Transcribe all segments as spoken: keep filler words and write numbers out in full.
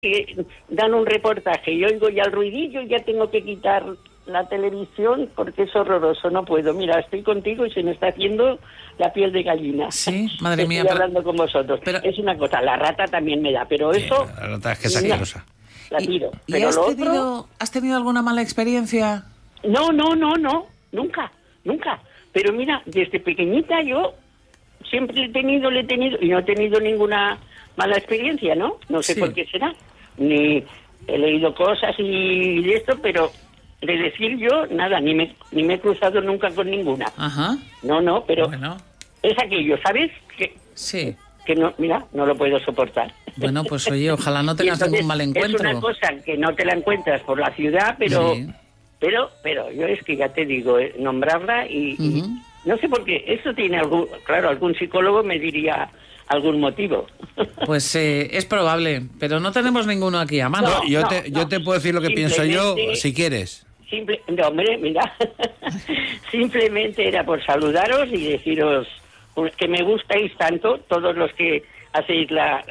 que dan un reportaje y oigo ya el ruidillo, ya tengo que quitar la televisión porque es horroroso, no puedo. Mira, estoy contigo y se me está haciendo la piel de gallina. Sí, madre mía. Estoy hablando con vosotros. Pero, es una cosa, la rata también me da, pero sí, eso... La rata es que es asquerosa. La tiro. ¿Y, pero y has, lo tenido, otro... has tenido alguna mala experiencia? No, no, no, no, nunca, nunca. Pero mira, desde pequeñita yo siempre le he tenido, le he tenido, y no he tenido ninguna mala experiencia, ¿no? No sé sí. por qué será. Ni he leído cosas y de esto, pero de decir yo, nada, ni me, ni me he cruzado nunca con ninguna. Ajá. No, no, pero bueno. es aquello, ¿sabes? Que, sí. Que no, mira, no lo puedo soportar. Bueno, pues oye, ojalá no tengas entonces, ningún mal encuentro. Es una cosa que no te la encuentras por la ciudad, pero... Sí. Pero, pero yo es que ya te digo, eh, nombrarla y, uh-huh. y no sé por qué. Eso tiene algún, claro, algún psicólogo me diría algún motivo. Pues eh, es probable, pero no tenemos ninguno aquí a mano. No, yo, no, te, no. yo te puedo decir lo que pienso yo, si quieres. Simple, no, hombre, mira, simplemente era por saludaros y deciros que me gustáis tanto, todos los que hacéis la...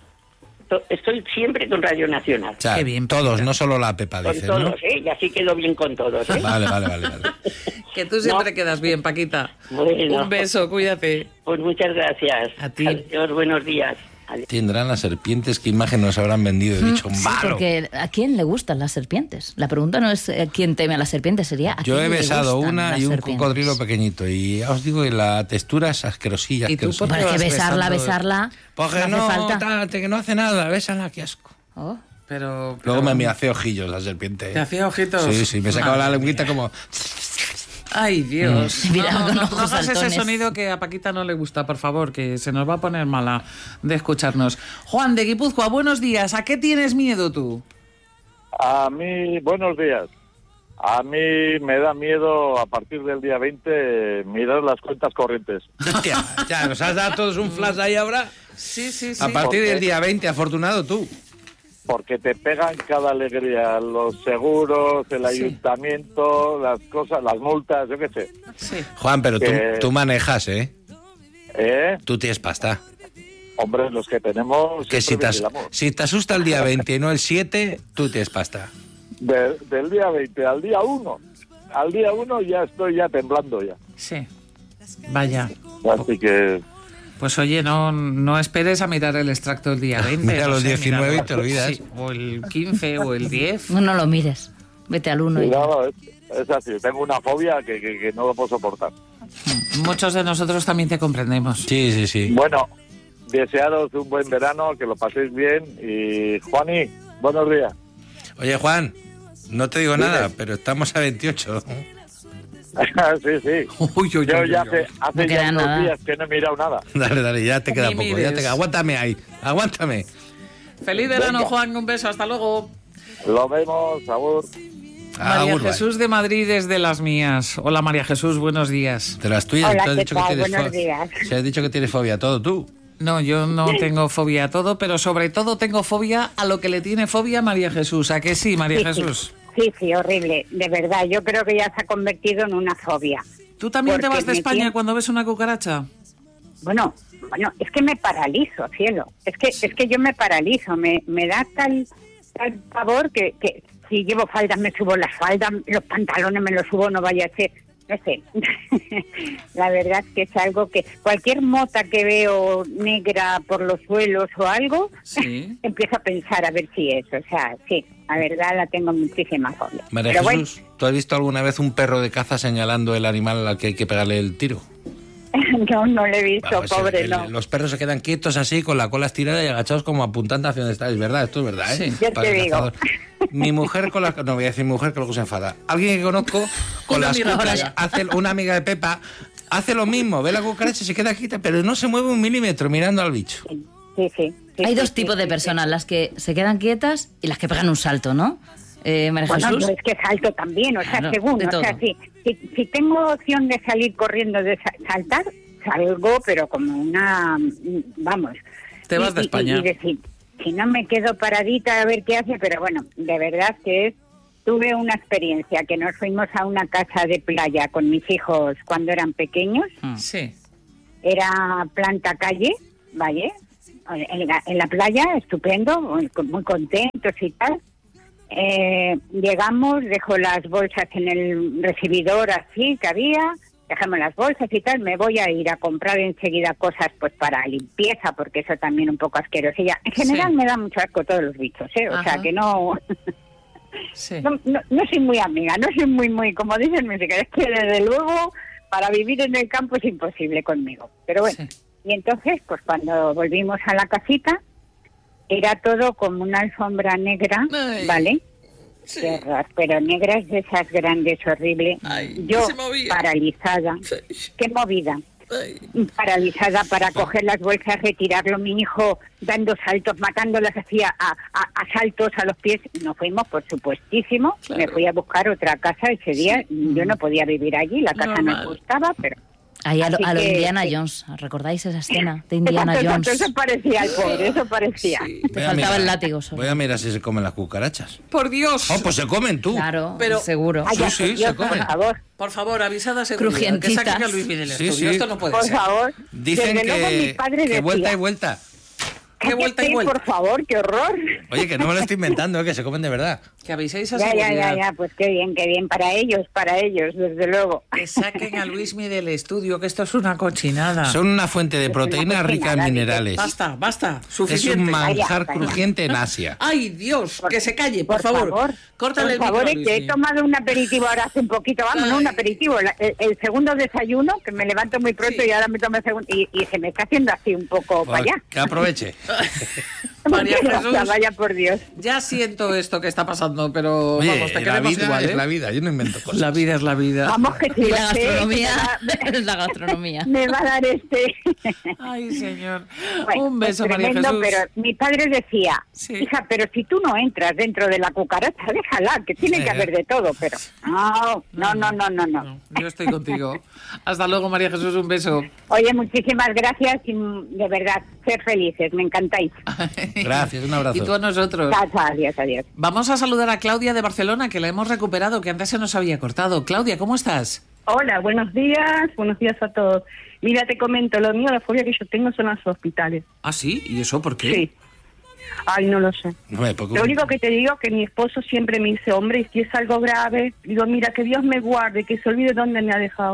Estoy siempre con Radio Nacional. O sea, qué bien, todos, Paquita. No solo la Pepa, con dices, todos, ¿no? ¿eh? Y así quedo bien con todos, ¿eh? Vale, vale, vale, vale. Que tú siempre no. quedas bien, Paquita. Bueno. Un beso, cuídate. Pues muchas gracias. A ti. Adiós, buenos días. Adiós. Tendrán las serpientes, qué imagen nos habrán vendido, he dicho, Sí, malo. porque ¿a quién le gustan las serpientes? La pregunta no es eh, quién teme a las serpientes, sería ¿a Yo quién he le besado gustan una las y un serpientes? cocodrilo pequeñito y ya os digo que la textura es asquerosilla. ¿Y tú asquerosa. por qué Porque vas besarla, besando? besarla, Porque no no, hace falta. tal, que no hace nada, bésala, qué asco. Oh. Pero, pero... Luego me, me hace ojillos la serpiente. ¿Te hacía ojitos? Sí, sí, me sacaba la lengüita como... Ay, Dios. Mm. Mira, no, con no, ojos no hagas ese saltones. sonido que a Paquita no le gusta, por favor, que se nos va a poner mala de escucharnos. Juan de Guipúzcoa, buenos días. ¿A qué tienes miedo tú? A mí, buenos días. A mí me da miedo a partir del día veinte mirar las cuentas corrientes. Hostia, ya, nos has dado todos un flash ahí ahora. Sí, sí, sí. A partir ¿Por qué? del día veinte, afortunado tú. Porque te pegan cada alegría, los seguros, el Sí. ayuntamiento, las cosas, las multas, yo qué sé. Sí. Juan, pero tú, Que- tú manejas, ¿eh? ¿Eh? Tú tienes pasta. Hombre, los que tenemos... Que si siempre te, as- vigilamos. si te asusta el día veinte y no el siete, tú tienes pasta. De- del día veinte al día uno, al día uno ya estoy ya temblando ya. Sí. Vaya. Así que... Pues oye, no, no esperes a mirar el extracto del día veinte. Mira no los sé, diecinueve y míralo. te olvidas. Sí, o el quince o el diez. No, no lo mires. Vete al uno y ya. Cuidado, es, es así, tengo una fobia que, que, que no lo puedo soportar. Muchos de nosotros también te comprendemos. Sí, sí, sí. Bueno, desearos un buen verano, que lo paséis bien y Juani, buenos días. Oye, Juan, no te digo Dime. nada, pero estamos a veintiocho. sí, sí. Uy, uy, Yo uy, ya uy, hace, uy. hace No ya queda unos nada. días que no he mirado nada. Dale, dale, ya te queda Ni poco. Ya mires. te queda. Aguántame ahí, aguántame. Feliz verano, Venga. Juan. Un beso. Hasta luego. Lo vemos, sabor. María Agur, bye. Jesús de Madrid es de las mías. Hola, María Jesús. Buenos días. De las tuyas, Hola, te has ¿qué dicho que tal? tienes Buenos fo- días. Se has dicho que tienes fobia a todo tú. No, yo no tengo fobia a todo, pero sobre todo tengo fobia a lo que le tiene fobia María Jesús. ¿A que sí, María Sí, Jesús? Sí, sí, horrible. De verdad, yo creo que ya se ha convertido en una fobia. ¿Tú también te Porque vas de me España tiene- cuando ves una cucaracha? Bueno, bueno, es que me paralizo, cielo. Es que es que yo me paralizo, me, me da tal tal pavor que, que si llevo faldas me subo las faldas, los pantalones me los subo, no vaya a ser, no sé. La verdad es que es algo que cualquier mota que veo negra por los suelos o algo, Sí. empiezo a pensar a ver si es, o sea, sí, la verdad la tengo muchísima fobia. María Pero bueno, Jesús, ¿tú has visto alguna vez un perro de caza señalando el animal al que hay que pegarle el tiro? no, no lo he visto, Ah, pues pobre, el- no. Los perros se quedan quietos así, con la cola estirada y agachados como apuntando hacia donde está. Es verdad, esto es verdad, ¿eh? Sí. Yo Para te el digo. cazador. Mi mujer con las... No voy a decir mujer, que luego se enfada. Alguien que conozco con Una las amiga cucas, tuya. hace una amiga de Pepa, hace lo mismo. Ve la cucaracha y se queda quieta, pero no se mueve un milímetro mirando al bicho. Sí, sí. sí, Hay sí, dos sí, tipos sí, de sí. personas, las que se quedan quietas y las que pegan un salto, ¿no? Eh, María Bueno, Jesús. yo es que salto también, o sea, Claro, según, de o sea, todo. si, si, si tengo opción de salir corriendo, de sa- saltar, salgo, pero como una, vamos. Te vas Y- de y- España. Y, decir, si no me quedo paradita a ver qué hace, pero bueno, de verdad que es, tuve una experiencia, que nos fuimos a una casa de playa con mis hijos cuando eran pequeños, Sí. era planta calle, ¿vale? en la, en la playa, estupendo, muy, muy contentos y tal. Eh, llegamos, dejo las bolsas en el recibidor así que había, dejamos las bolsas y tal, me voy a ir a comprar enseguida cosas pues para limpieza, porque eso también un poco asquerosilla. En general Sí. me da mucho asco todos los bichos, ¿eh? O Ajá. sea que no... Sí. No, no, no soy muy amiga, no soy muy, muy, como dicen mis hijas, es que desde luego para vivir en el campo es imposible conmigo. Pero bueno, Sí. y entonces, pues cuando volvimos a la casita, era todo como una alfombra negra, Ay. ¿vale? Sí. Qué horror, pero negras de esas grandes, horrible. Ay, Yo se movía. paralizada. Qué movida. Ay. Paralizada para coger las bolsas, retirarlo, mi hijo dando saltos, matándolas hacía a, a, a saltos a los pies. Nos fuimos, por supuestísimo. Claro. Me fui a buscar otra casa ese día. Yo no podía vivir allí, la casa no Normal. me gustaba, pero... Ahí a lo, Así a lo que- Indiana sí. Jones. ¿Recordáis esa escena de Indiana Exacto, Jones? exacto, eso parecía el pobre, eso parecía. Sí. Te Voy a faltaba el mirar- látigo solo. Voy a mirar si se comen las cucarachas. Por Dios. Oh, pues se comen tú. Claro, Pero- seguro. Ay, ya, Sí, sí, por Dios, se comen. por favor, Por favor, avisada a seguridad. Que Crujientitas. saquen a Luis Miguel del Sí, estudio. sí. Esto no puede por ser. favor. Dicen Desde luego mi que, padre que decía, vuelta y vuelta. Que vuelta y "Cállate, vuelta. por favor, qué horror. Oye, que no me lo estoy inventando, ¿eh? Que se comen de verdad. Que aviséis a Ya, ya, seguridad. ya, ya, pues qué bien, qué bien, para ellos, para ellos, desde luego. Que saquen a Luismi del estudio, que esto es una cochinada. Son una fuente de proteínas rica en minerales. Basta, basta. Es Suficiente. un manjar Vaya, vaya. crujiente en Asia. Ay, Dios, Por- que se calle, por, Por favor, Córtale por el favor, micro, es que he Luismi. tomado un aperitivo ahora hace un poquito, vamos, no un Ay. aperitivo, la- el, el segundo desayuno, que me levanto muy pronto Sí. y ahora me tomo el segundo, y, y se me está haciendo así un poco para allá. Que aproveche. María O sea, Jesús, vaya por Dios. ya siento esto que está pasando, pero Oye, vamos, te la queremos vida igual, es ¿eh? la vida, yo no invento cosas. La vida es la vida. Vamos que si Y lo la sé, gastronomía me va- es la gastronomía. me va a dar este... Ay, señor. Bueno, Un beso, pues María tremendo, Jesús. pero mi padre decía, Sí. hija, pero si tú no entras dentro de la cucaracha, déjala, que tiene Sí. que haber de todo, pero no, no, no, no, no, no. No, yo estoy contigo. Hasta luego, María Jesús, un beso. Oye, muchísimas gracias y mm, de verdad, ser felices, me encantáis. Gracias, un abrazo. Y tú a nosotros. Chao, chao, adiós, adiós. Vamos a saludar a Claudia de Barcelona, que la hemos recuperado, que antes se nos había cortado. Claudia, ¿cómo estás? Hola, buenos días, buenos días a todos. Mira, te comento, lo mío, la fobia que yo tengo son los hospitales. Ah, sí, ¿y eso por qué? Sí. Ay, no lo sé. No me preocupo. Lo único que te digo es que mi esposo siempre me dice, hombre, si es algo grave, digo, mira, que Dios me guarde, que se olvide dónde me ha dejado.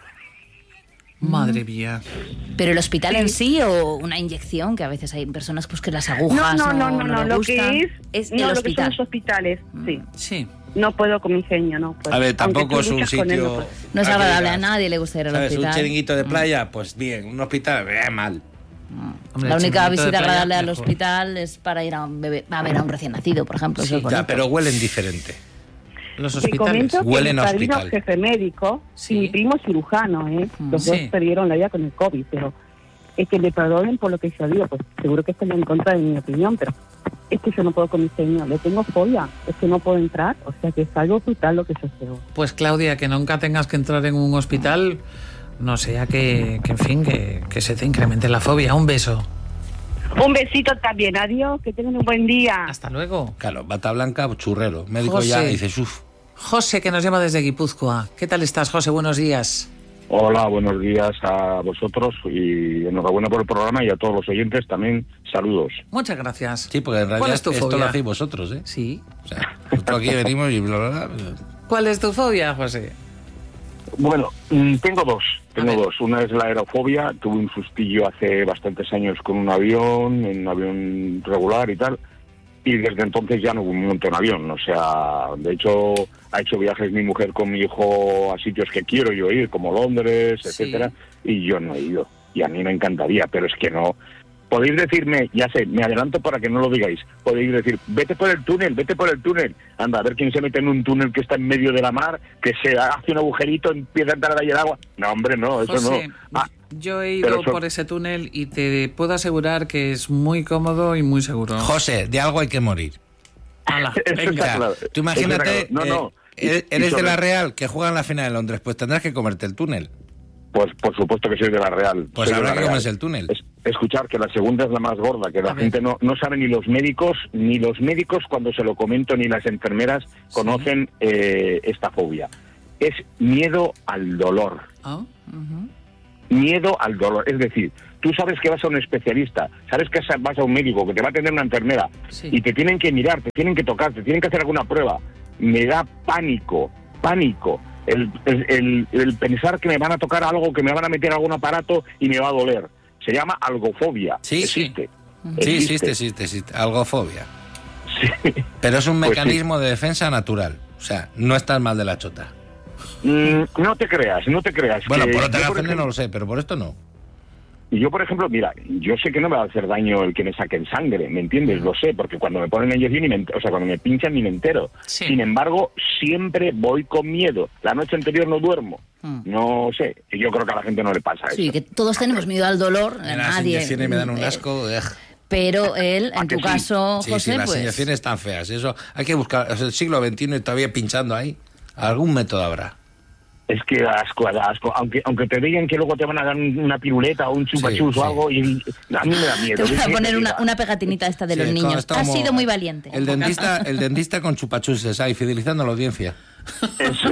Madre mía. ¿Pero el hospital en sí o una inyección? Que a veces hay personas pues que las agujas No, no, no, no, no, no, les lo gustan. que es, es no, el lo que son hospital. los hospitales, sí. Sí. No puedo con mi genio, no puedo. A ver, Aunque tampoco tú es un luchas con él, no sitio... puedo. No es a que agradable, a digas, nadie le gusta ir al ¿sabes? hospital. Un chiringuito de playa, pues bien. Un hospital, eh, mal. Hombre, La el única chiringuito de visita playa, agradable al mejor. hospital es para ir a, un bebé, a ver a un recién nacido, por ejemplo. eso es Ya, bonito. pero huelen diferente. Los Te hospitales. comento que Huelen mi a padrino hospital. jefe médico Sí. y mi primo cirujano, ¿eh? Los Sí. dos perdieron la vida con el COVID, pero es que me perdonen por lo que yo digo, pues seguro que están en contra de mi opinión, pero es que yo no puedo con mi señor, le tengo fobia, es que no puedo entrar, o sea que es algo brutal lo que yo creo. Pues Claudia, que nunca tengas que entrar en un hospital, no sea que, que en fin, que, que se te incremente la fobia. Un beso. Un besito también, adiós, que tengan un buen día. Hasta luego. Claro, bata blanca, churrero. Médico José. ya dice, uff. José, que nos llama desde Guipúzcoa. ¿Qué tal estás, José? Buenos días. Hola, buenos días a vosotros y enhorabuena por el programa y a todos los oyentes también saludos. Muchas gracias. Sí, porque en ¿Cuál realidad es tu esto fobia? lo hacéis vosotros, ¿eh? Sí. O sea, nosotros aquí venimos y bla, bla, bla. ¿Cuál es tu fobia, José? Bueno, mm, tengo dos, tengo A ver. dos. Una es la aerofobia, tuve un sustillo hace bastantes años con un avión, un avión regular y tal, y desde entonces ya no monto en avión, o sea, de hecho ha hecho viajes mi mujer con mi hijo a sitios que quiero yo ir, como Londres, Sí. etcétera, y yo no he ido, y a mí me encantaría, pero es que no. Podéis decirme, ya sé, me adelanto para que no lo digáis, podéis decir, vete por el túnel, vete por el túnel, anda, a ver quién se mete en un túnel que está en medio de la mar, que se hace un agujerito, empieza a entrar ahí el agua. No, hombre, no, eso José, no. Ah, yo he ido pero eso- por ese túnel y te puedo asegurar que es muy cómodo y muy seguro. José, de algo hay que morir. Hala. Eso está Venga, claro. tú imagínate, Eso está claro. No, no. eh, eres, Y- y eres de sobre- la Real que juega en la final de Londres, pues tendrás que comerte el túnel. Pues por supuesto que soy de la Real. Pues soy de habrá la que Real. comerse el túnel. Es- escuchar que la segunda es la más gorda, que la A ver. gente no, no sabe ni los médicos, ni los médicos cuando se lo comento, ni las enfermeras conocen eh, esta fobia. Es miedo al dolor. Ah, miedo al dolor. Es decir, tú sabes que vas a un especialista, sabes que vas a un médico, que te va a atender una enfermera, Sí. y te tienen que mirar, te tienen que tocar, te tienen que hacer alguna prueba. Me da pánico, pánico, el, el, el, el pensar que me van a tocar algo, que me van a meter algún aparato y me va a doler. Se llama algofobia. Sí, existe. Sí, existe, existe, existe. Algofobia. Sí. Pero es un Pues mecanismo de defensa natural. O sea, no estás mal de la chota. Mm, no te creas, no te creas. Bueno, que por otra yo, por razón ejemplo, no lo sé, pero por esto no. Y yo, por ejemplo, mira, yo sé que no me va a hacer daño el que me saquen sangre, ¿me entiendes? Lo sé, porque cuando me ponen inyección, ni me ent- o sea, cuando me pinchan ni me entero. Sí. Sin embargo, siempre voy con miedo. La noche anterior no duermo. Mm. No sé, y yo creo que a la gente no le pasa Sí, eso. que todos tenemos miedo al dolor, Las nadie. inyecciones me dan un eh, asco. ugh. Pero él, ¿A en que tu sí? caso, Sí, José, sí, las pues... inyecciones están feas. Eso hay que buscar. O sea, el siglo veintiuno y todavía pinchando ahí. Algún método habrá. Es que da asco, da asco. Aunque, aunque te digan que luego te van a dar un- una piruleta o un chupachus Sí, o sí. algo, y a mí me da miedo. Te voy ¿Qué a quieres poner que una, diga? una pegatinita esta de Sí, los es como- niños. está Has como sido muy valiente. El dentista, el dentista con chupachuses ahí, fidelizando a la audiencia. Eso.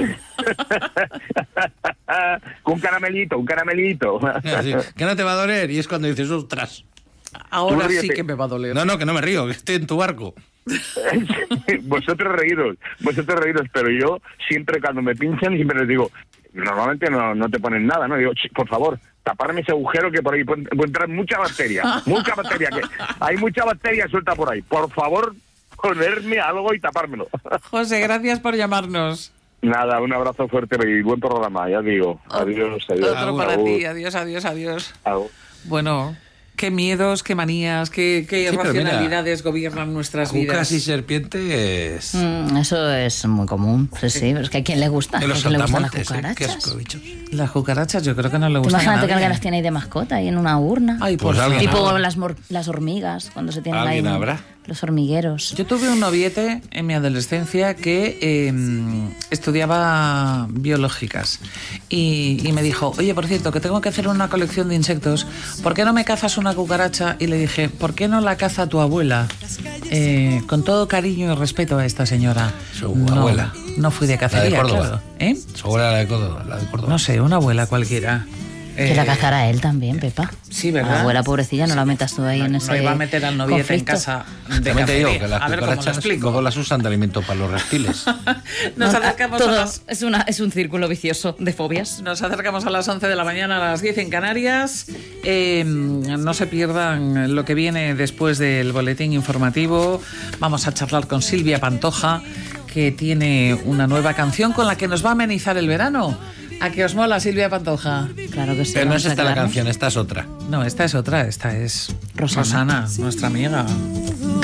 Un caramelito, un caramelito. Así, que no te va a doler. Y es cuando dices, ostras. Ahora Tú sí ríete. que me va a doler. No, no, que no me río, que estoy en tu barco. Vosotros reíros, vosotros reíros, pero yo siempre cuando me pinchan siempre les digo, normalmente no, no te ponen nada, ¿no? Digo, "Ch, por favor, taparme ese agujero que por ahí puede, puede entrar mucha bacteria, mucha bacteria, que hay mucha bacteria suelta por ahí. Por favor, ponerme algo y tapármelo." José, gracias por llamarnos. Nada, un abrazo fuerte y buen programa, ya digo. Adiós, adiós. Otro para Agur. ti. Adiós, adiós, adiós. Agur. Bueno, qué miedos, qué manías, qué, qué Sí, pero mira, irracionalidades gobiernan nuestras vidas. Cucas y serpientes. Mm, eso es muy común. Sí, sí, pero es que a quién le gusta. De ¿A los quién le gustan las saltamontes, ¿eh? Qué cucarachas? asco, bichos. Las cucarachas yo creo que no le Tú gustan a imagínate que nadie. alguien las tiene ahí de mascota, ahí en una urna. Ay, por Pues favor. alguien Tipo habrá. las, mor- las hormigas, cuando se tienen ahí ¿Alguien en- habrá? los hormigueros. Yo tuve un noviete en mi adolescencia que eh, estudiaba biológicas y, y me dijo, oye, por cierto, que tengo que hacer una colección de insectos, ¿por qué no me cazas una cucaracha? Y le dije, ¿por qué no la caza tu abuela? Eh, con todo cariño y respeto a esta señora. Su no, abuela. No fui de La cacería, de Córdoba. claro. ¿Eh? Seguro la de Córdoba. La de Córdoba. No sé, una abuela cualquiera. Que Eh, la cazara él también, Pepa. Sí, ¿verdad? A la abuela pobrecilla, no la metas tú ahí en ese No iba a meter al noviete en conflicto. casa de También te digo cacería. que las A ver cómo lo cucarachas explico. luego las usan de alimento para los reptiles. Nos No, acercamos a todo las... es, una, es un círculo vicioso de fobias. Nos acercamos a las once de la mañana, a las diez en Canarias. Eh, no se pierdan lo que viene después del boletín informativo. Vamos a charlar con Silvia Pantoja, que tiene una nueva canción con la que nos va a amenizar el verano. ¿A qué os mola, Silvia Pantoja? Claro que sí. Pero no vamos es a esta la quedarnos. canción, esta es otra. No, esta es otra, esta es Rosana. Rosana, nuestra amiga.